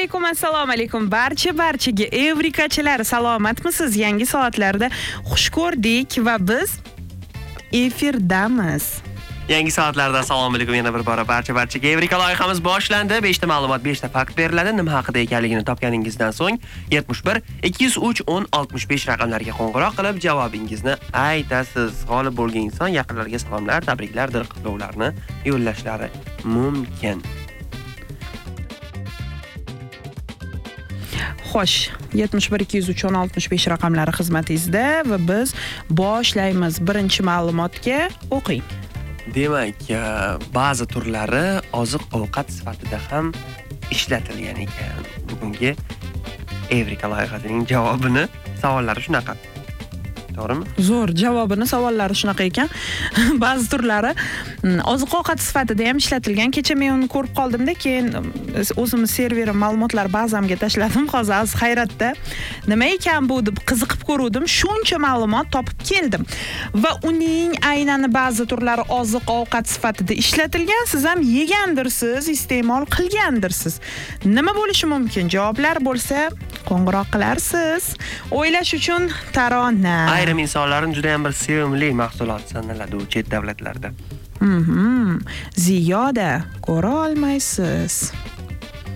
Assalomu alaykum barchaga evrikachilar, salomatmisiz? Yangi soatlarda xush ko'rdik va biz efirdamiz. Yangi soatlarda assalomu alaykum yana bir bora barchaga Evrika loyihamiz boshlandi. 5 ta ma'lumot, 5 ta fakt beriladi. Nima haqida ekanligini topganingizdan so'ng 71 203 10 65 raqamlariga qo'ng'iroq qilib javobingizni aytasiz. G'olib bo'lgan inson yaqinlariga salomlar, tabriklardir, qutlovlarni yo'llashlari mumkin. Xo'sh, 71 203 10 65 raqamlari xizmatingizda va biz boshlaymiz. Birinchi ma'lumotga o'qing. Demak, ba'zi turlari oziq-ovqat sifatida ham ishlatilgan ekan. Bugungi Evrika loyihasining javobini, savollari shunaqa. To'g'rimi? Zo'r, javobini, savollari shunaqa ekan. Ba'zi turlari oziq-ovqat sifatida ham ishlatilgan. Kecha men uni ko'rib qoldim-da, keyin o'zimiz serverim ma'lumotlar bazamga tashladim. Hozir hayratda nima ekan bu deb qiziqib ko'rdim. Shuncha ma'lumot topib keldim. Va uning aynan ba'zi turlari oziq-ovqat sifatida ishlatilgan. Siz ham yegandirsiz, iste'mol qilgandirsiz. Nima bo'lishi mumkin? Javoblar bo'lsa, qo'ng'iroq qilarsiz. O'ylash uchun tarona. Ayrim insonlarning juda ham bir sevimli mahsulot sanaladi u chet davlatlarda. Ziyoda ko'ra olmaysiz.